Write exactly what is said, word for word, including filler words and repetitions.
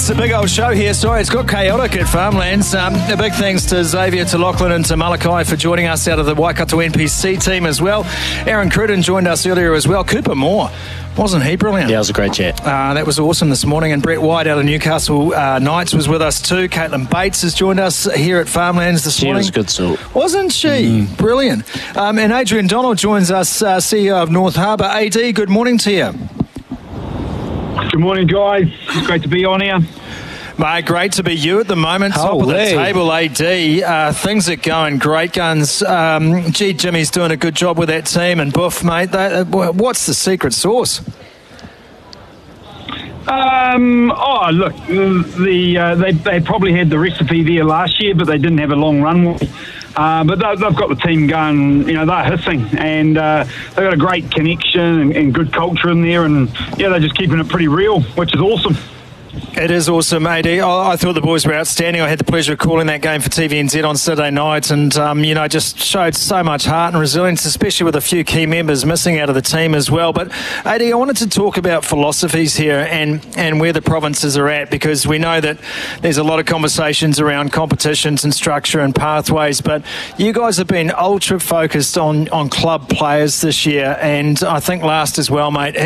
It's a big old show here. Sorry, it's got chaotic at Farmlands. Um, a big thanks to Xavier, to Lachlan and to Malachi for joining us out of the Waikato N P C team as well. Aaron Cruden joined us earlier as well. Cooper Moore, wasn't he brilliant? Yeah, it was a great chat. Uh, that was awesome this morning. And Brett White out of Newcastle uh, Knights was with us too. Caitlin Bates has joined us here at Farmlands this she morning. She was good, so. Wasn't she? Mm. Brilliant. Um, and Adrian Donald joins us, uh, C E O of North Harbour. A D, good morning to you. Good morning, guys. It's great to be on here. Mate, great to be you at the moment. Top Holy. of the table, A D. Uh, things are going great guns. Um, gee, Jimmy's doing a good job with that team. And Buff, mate, they, uh, what's the secret sauce? Um, oh, look, the uh, they, they probably had the recipe there last year, but they didn't have a long runway. Uh, but they, they've got the team going, you know, they're hissing, and uh, they've got a great connection and, and good culture in there, and, yeah, they're just keeping it pretty real, which is awesome. It is awesome, A D. I, I thought the boys were outstanding. I had the pleasure of calling that game for T V N Z on Saturday night, and um, you know, just showed so much heart and resilience, especially with a few key members missing out of the team as well. But A D, I wanted to talk about philosophies here and, and where the provinces are at, because we know that there's a lot of conversations around competitions and structure and pathways, but you guys have been ultra focused on, on club players this year, and I think last as well, mate.